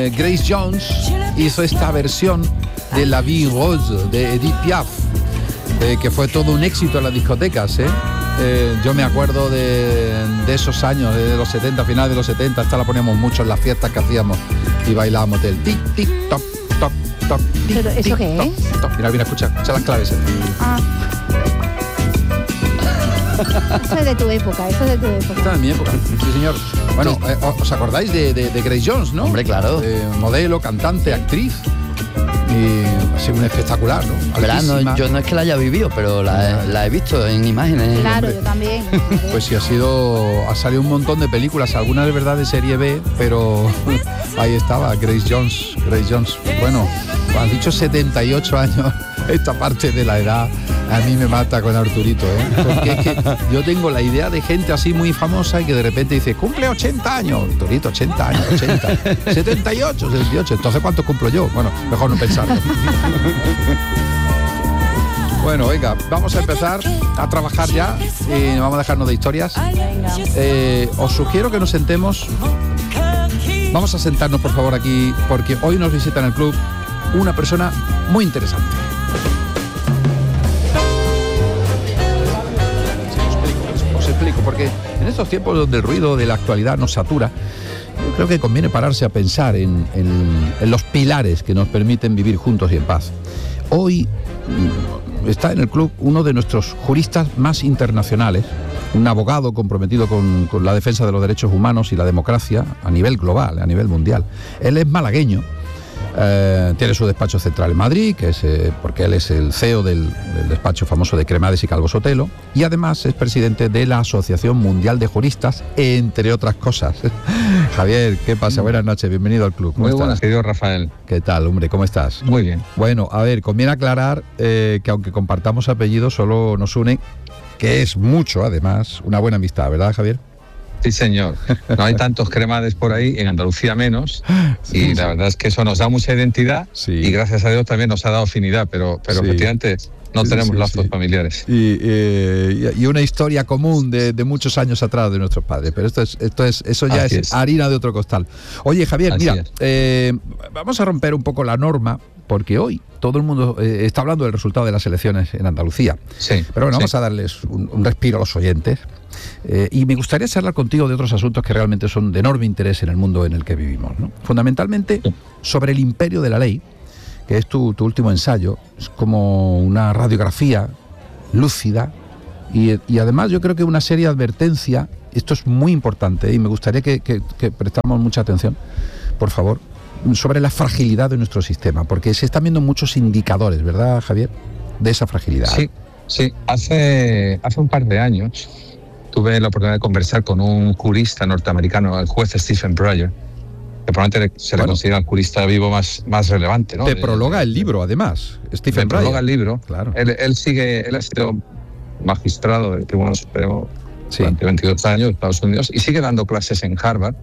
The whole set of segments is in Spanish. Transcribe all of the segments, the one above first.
Grace Jones hizo esta versión de La Vie Rose de Edith Piaf, que fue todo un éxito en las discotecas, yo me acuerdo de esos años, de los 70, finales de los 70, esta la poníamos mucho en las fiestas que hacíamos y bailábamos del tic, tic, toc, toc, toc, tic, ¿Pero eso tic, qué toc, es? toc. Mira, escucha las claves. Eso es de tu época, Está en mi época, sí señor. Bueno, ¿os acordáis de Grace Jones, no? Hombre, claro. Modelo, cantante, actriz. Y ha sido un espectacular, ¿no? Verano, yo no es que la haya vivido, pero la he visto en imágenes. Claro, hombre. yo también. Pues sí, ha salido un montón de películas, algunas de verdad de serie B, pero ahí estaba, Grace Jones. Bueno, has dicho 78 años, esta parte de la edad a mí me mata con Arturito, porque es que yo tengo la idea de gente así muy famosa y que de repente dice, cumple 80 años, Arturito, 80 años, 78, entonces ¿cuántos cumplo yo? Bueno, mejor no pensarlo. Bueno, venga, vamos a empezar a trabajar ya y vamos a dejarnos de historias. Os sugiero que nos sentemos. Vamos a sentarnos, por favor, aquí, porque hoy nos visita en el club una persona muy interesante. Os explico, porque en estos tiempos donde el ruido de la actualidad nos satura, yo creo que conviene pararse a pensar en los pilares que nos permiten vivir juntos y en paz. Hoy está en el club uno de nuestros juristas más internacionales, un abogado comprometido con la defensa de los derechos humanos y la democracia a nivel global, a nivel mundial. Él es malagueño, tiene su despacho central en Madrid, que es porque él es el CEO del despacho famoso de Cremades y Calvo Sotelo, y además es presidente de la Asociación Mundial de Juristas, entre otras cosas. Javier, ¿qué pasa? Buenas noches, bienvenido al club. Muy buenas, querido Rafael. ¿Qué tal, hombre? ¿Cómo estás? Muy bien. Bueno, a ver, conviene aclarar que aunque compartamos apellidos, solo nos une, que es mucho además, una buena amistad, ¿verdad, Javier? Sí, señor. No hay tantos Cremades por ahí, en Andalucía menos, y la verdad es que eso nos da mucha identidad, y gracias a Dios también nos ha dado afinidad, pero efectivamente no tenemos lazos familiares. Y una historia común de muchos años atrás de nuestros padres, pero eso ya es harina de otro costal. Oye, Javier, mira, vamos a romper un poco la norma, porque hoy todo el mundo está hablando del resultado de las elecciones en Andalucía. Sí. Pero bueno, vamos a darles un respiro a los oyentes. Y me gustaría charlar contigo de otros asuntos que realmente son de enorme interés en el mundo en el que vivimos, ¿no? Fundamentalmente sobre el imperio de la ley, que es tu último ensayo. Es como una radiografía lúcida y además yo creo que una seria advertencia. Esto es muy importante y me gustaría que prestamos mucha atención, por favor, sobre la fragilidad de nuestro sistema, porque se están viendo muchos indicadores, ¿verdad, Javier?, de esa fragilidad. Sí. Hace un par de años tuve la oportunidad de conversar con un jurista norteamericano, el juez Stephen Breyer, que probablemente se le considera el jurista vivo más relevante, ¿no? Te prologa el libro, además, Stephen Breyer. Prologa el libro. Claro. Él ha sido magistrado del Tribunal Supremo durante 22 años en Estados Unidos y sigue dando clases en Harvard.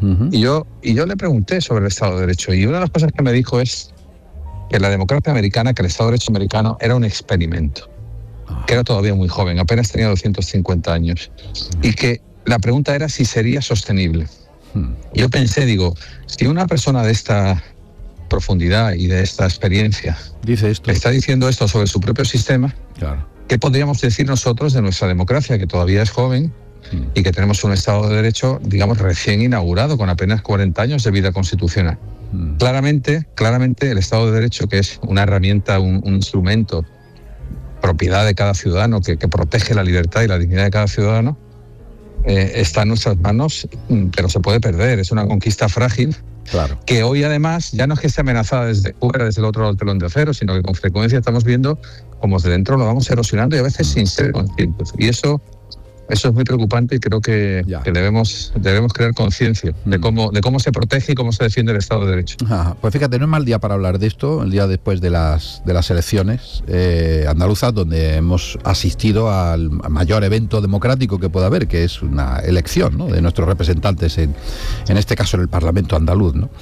Y yo le pregunté sobre el Estado de Derecho, y una de las cosas que me dijo es que la democracia americana, que el Estado de Derecho americano era un experimento, que era todavía muy joven, apenas tenía 250 años, y que la pregunta era si sería sostenible. Y yo pensé, si una persona de esta profundidad y de esta experiencia dice esto, está diciendo esto sobre su propio sistema, ¿qué podríamos decir nosotros de nuestra democracia, que todavía es joven y que tenemos un Estado de Derecho, digamos, recién inaugurado, con apenas 40 años de vida constitucional? Claramente el Estado de Derecho, que es una herramienta, un instrumento, propiedad de cada ciudadano, que protege la libertad y la dignidad de cada ciudadano, está en nuestras manos, pero se puede perder. Es una conquista frágil, que hoy además ya no es que esté amenazada desde fuera, desde el otro lado del telón de acero, sino que con frecuencia estamos viendo cómo desde dentro lo vamos erosionando, y a veces sin ser conscientes. Y eso es muy preocupante, y creo que debemos crear conciencia de cómo se protege y cómo se defiende el Estado de Derecho. Pues fíjate, no es mal día para hablar de esto, el día después de las elecciones andaluzas, donde hemos asistido al mayor evento democrático que pueda haber, que es una elección, ¿no?, de nuestros representantes, en este caso en el Parlamento andaluz, ¿no?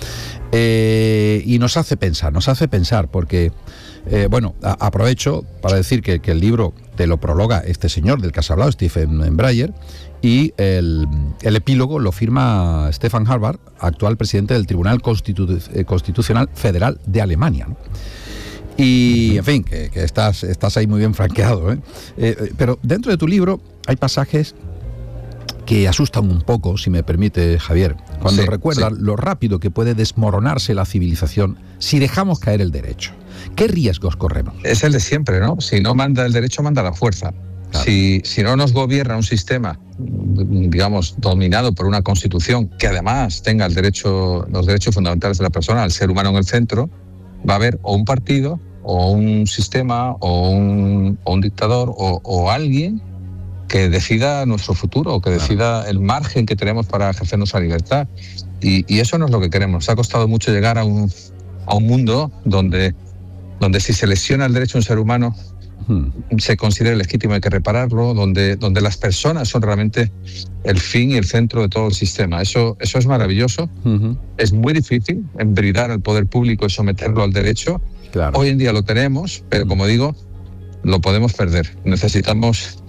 Y nos hace pensar, porque aprovecho para decir que el libro te lo prologa este señor del que has hablado, Stephen Breyer, y el epílogo lo firma Stefan Harvard, actual presidente del Tribunal Constitucional Federal de Alemania, ¿no? Y, en fin, que estás ahí muy bien franqueado, ¿eh? Pero dentro de tu libro hay pasajes que asustan un poco, si me permite, Javier, cuando recuerdas lo rápido que puede desmoronarse la civilización si dejamos caer el derecho. ¿Qué riesgos corremos? Es el de siempre, ¿no? Si no manda el derecho, manda la fuerza. Claro. Si no nos gobierna un sistema, digamos, dominado por una constitución que además tenga los derechos fundamentales de la persona, al ser humano en el centro, va a haber o un partido, o un sistema, o un dictador, o alguien que decida nuestro futuro, o que decida el margen que tenemos para ejercer nuestra libertad. Y eso no es lo que queremos. Nos ha costado mucho llegar a un mundo donde si se lesiona el derecho de un ser humano, se considera legítimo, hay que repararlo, donde las personas son realmente el fin y el centro de todo el sistema. Eso es maravilloso. Es muy difícil embridar al poder público y someterlo al derecho. Claro. Hoy en día lo tenemos, pero como digo, lo podemos perder. Necesitamos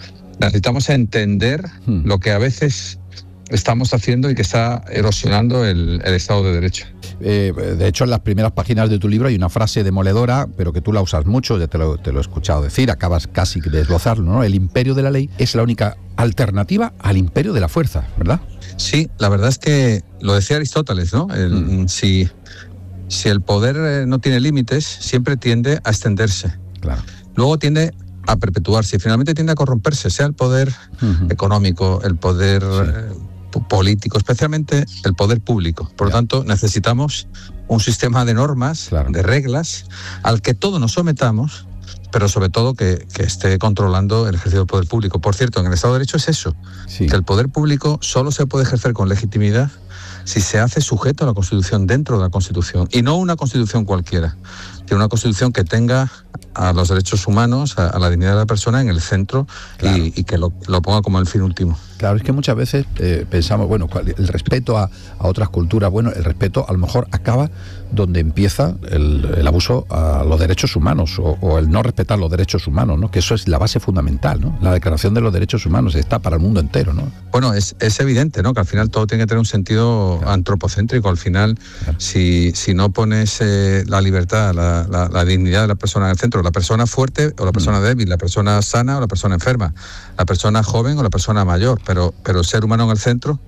entender lo que a veces estamos haciendo y que está erosionando el Estado de Derecho. De hecho, en las primeras páginas de tu libro hay una frase demoledora, pero que tú la usas mucho, ya te lo he escuchado decir, acabas casi de desglosarlo, ¿no? El imperio de la ley es la única alternativa al imperio de la fuerza, ¿verdad? Sí, la verdad es que lo decía Aristóteles, ¿no? Si el poder no tiene límites, siempre tiende a extenderse. Claro. Luego tiende a perpetuarse y finalmente tiende a corromperse, sea el poder económico, el poder político, especialmente el poder público. Por lo tanto, necesitamos un sistema de normas, de reglas, al que todos nos sometamos, pero sobre todo que esté controlando el ejercicio del poder público. Por cierto, en el Estado de Derecho es eso, que el poder público solo se puede ejercer con legitimidad si se hace sujeto a la Constitución, dentro de la Constitución, y no una Constitución cualquiera, sino una Constitución que tenga a los derechos humanos, a la dignidad de la persona en el centro, y que lo ponga como el fin último. Claro, es que muchas veces pensamos, bueno, el respeto a otras culturas, bueno, el respeto a lo mejor acaba donde empieza el abuso a los derechos humanos o el no respetar los derechos humanos, ¿no? Que eso es la base fundamental, ¿no? La Declaración de los Derechos Humanos está para el mundo entero, ¿no? Bueno, es evidente, ¿no? Que al final todo tiene que tener un sentido antropocéntrico. Al final, si no pones la libertad, la dignidad de la persona en el centro, la persona fuerte o la persona débil, la persona sana o la persona enferma, la persona joven o la persona mayor, pero el ser humano en el centro,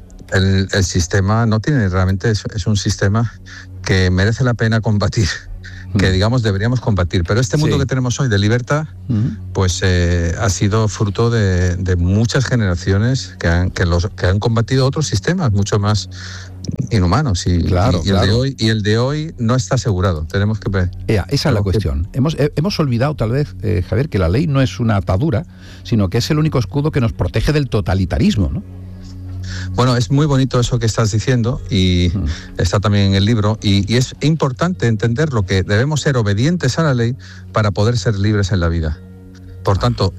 el sistema no tiene realmente, es un sistema que merece la pena combatir, que digamos deberíamos combatir. Pero este mundo que tenemos hoy de libertad, pues ha sido fruto de muchas generaciones que han combatido otros sistemas mucho más inhumanos, y el de hoy no está asegurado. Tenemos que ver. Esa es la cuestión. Hemos olvidado tal vez, Javier, que la ley no es una atadura, sino que es el único escudo que nos protege del totalitarismo, ¿no? Bueno, es muy bonito eso que estás diciendo, y está también en el libro, y es importante entender lo que debemos ser obedientes a la ley para poder ser libres en la vida. Por tanto,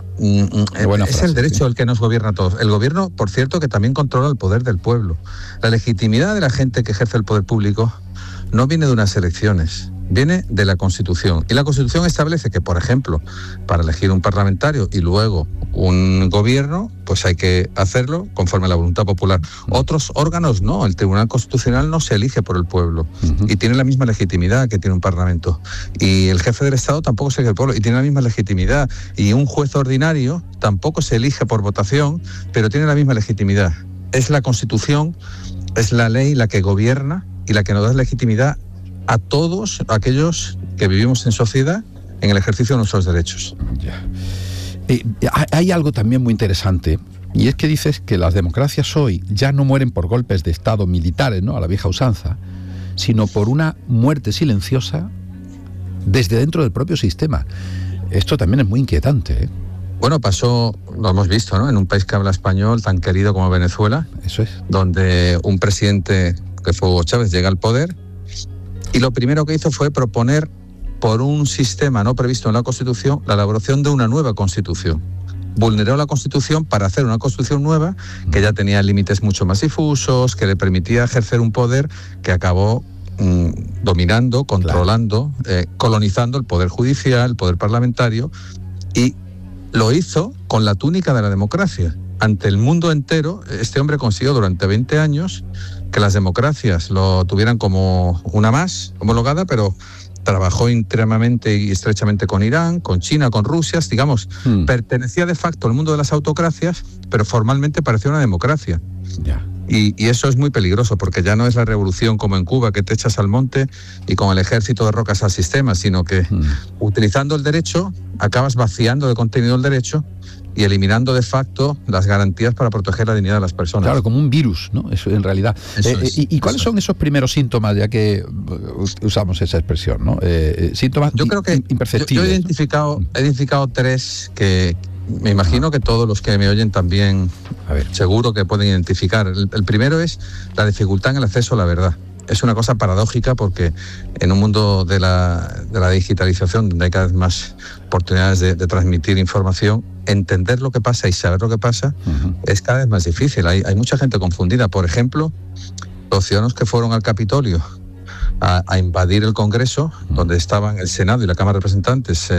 es el derecho el que nos gobierna a todos. El gobierno, por cierto, que también controla el poder del pueblo. La legitimidad de la gente que ejerce el poder público no viene de unas elecciones, viene de la Constitución. Y la Constitución establece que, por ejemplo, para elegir un parlamentario y luego un gobierno, pues hay que hacerlo conforme a la voluntad popular. Otros órganos no, el Tribunal Constitucional no se elige por el pueblo y tiene la misma legitimidad que tiene un parlamento. Y el jefe del Estado tampoco se elige por el pueblo y tiene la misma legitimidad. Y un juez ordinario tampoco se elige por votación, pero tiene la misma legitimidad. Es la Constitución, es la ley la que gobierna y la que nos da legitimidad a todos aquellos que vivimos en sociedad en el ejercicio de nuestros derechos. Hay algo también muy interesante, y es que dices que las democracias hoy ya no mueren por golpes de Estado militares, ¿no?, a la vieja usanza, sino por una muerte silenciosa desde dentro del propio sistema. Esto también es muy inquietante, ¿eh? Bueno, pasó, lo hemos visto, ¿no?, en un país que habla español tan querido como Venezuela. Eso es. Donde un presidente, que fue Hugo Chávez, llega al poder y lo primero que hizo fue proponer, por un sistema no previsto en la Constitución, la elaboración de una nueva Constitución. Vulneró la Constitución para hacer una Constitución nueva que ya tenía límites mucho más difusos, que le permitía ejercer un poder que acabó dominando, controlando, colonizando el poder judicial, el poder parlamentario, y lo hizo con la túnica de la democracia. ante el mundo entero, este hombre consiguió durante 20 años que las democracias lo tuvieran como una más homologada, pero trabajó íntimamente y estrechamente con Irán, con China, con Rusia, digamos, pertenecía de facto al mundo de las autocracias, pero formalmente parecía una democracia. Ya. Y eso es muy peligroso, porque ya no es la revolución como en Cuba, que te echas al monte y con el ejército derrocas al sistema, sino que utilizando el derecho acabas vaciando de contenido el derecho y eliminando de facto las garantías para proteger la dignidad de las personas. Claro, como un virus, ¿no? Eso en realidad. ¿Y cuáles son esos primeros síntomas, ya que usamos esa expresión, ¿no? Síntomas yo creo que imperceptibles. Yo he identificado 3 que me imagino que todos los que me oyen también seguro que pueden identificar. El primero es la dificultad en el acceso a la verdad. Es una cosa paradójica porque en un mundo de la digitalización, donde hay cada vez más oportunidades de transmitir información, entender lo que pasa y saber lo que pasa es cada vez más difícil. Hay mucha gente confundida. Por ejemplo, los ciudadanos que fueron al Capitolio a invadir el Congreso, donde estaban el Senado y la Cámara de Representantes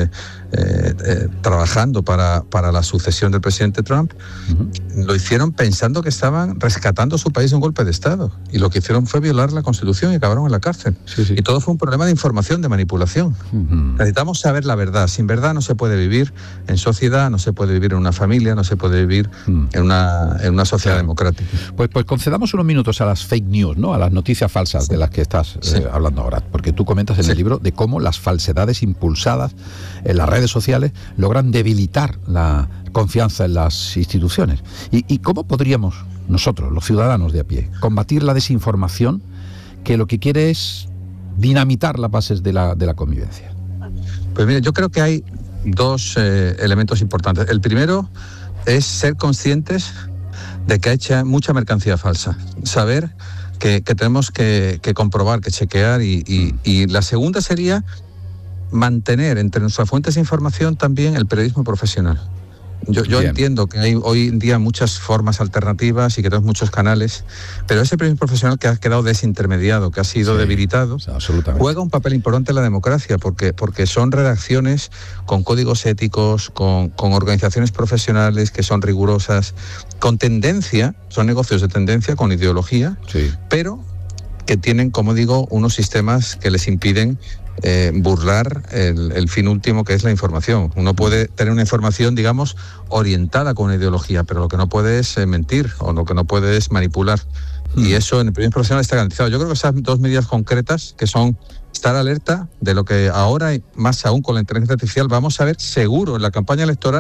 trabajando para la sucesión del presidente Trump, lo hicieron pensando que estaban rescatando su país de un golpe de Estado. Y lo que hicieron fue violar la Constitución y acabaron en la cárcel. Sí. Y todo fue un problema de información, de manipulación. Necesitamos saber la verdad. Sin verdad no se puede vivir en sociedad, no se puede vivir en una familia, no se puede vivir en una sociedad democrática. Pues concedamos unos minutos a las fake news, ¿no? A las noticias falsas de las que estás hablando ahora, porque tú comentas en el libro de cómo las falsedades impulsadas en las redes sociales logran debilitar la confianza en las instituciones. ¿Y cómo podríamos nosotros, los ciudadanos de a pie, combatir la desinformación que lo que quiere es dinamitar las bases de la convivencia? Pues mire, yo creo que hay 2 elementos importantes. El primero es ser conscientes de que hay mucha mercancía falsa. Saber que tenemos que comprobar, que chequear y la segunda sería mantener entre nuestras fuentes de información también el periodismo profesional. Yo entiendo que hay hoy en día muchas formas alternativas y que tenemos muchos canales, pero ese periodismo profesional que ha quedado desintermediado, que ha sido debilitado, juega un papel importante en la democracia, porque son redacciones con códigos éticos, con organizaciones profesionales que son rigurosas, con tendencia, son negocios de tendencia, con ideología, pero que tienen, como digo, unos sistemas que les impiden burlar el fin último, que es la información. Uno puede tener una información, digamos, orientada con una ideología, pero lo que no puede es mentir, o lo que no puede es manipular. Y eso en el periodismo profesional está garantizado. Yo creo que esas 2 medidas concretas, que son estar alerta de lo que ahora, y más aún con la inteligencia artificial, vamos a ver seguro en la campaña electoral